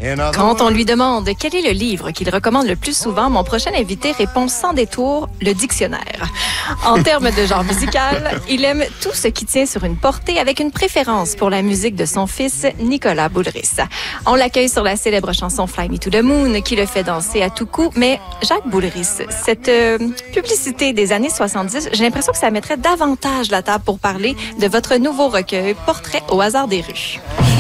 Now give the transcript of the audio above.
Quand on lui demande quel est le livre qu'il recommande le plus souvent, mon prochain invité répond sans détour le dictionnaire. En termes de genre musical, il aime tout ce qui tient sur une portée avec une préférence pour la musique de son fils Nicolas Boulris. On l'accueille sur la célèbre chanson Fly Me to the Moon qui le fait danser à tout coup, mais Jacques Boulris, cette publicité des années 70, j'ai l'impression que ça mettrait davantage la table pour parler de votre nouveau recueil Portrait au hasard des rues.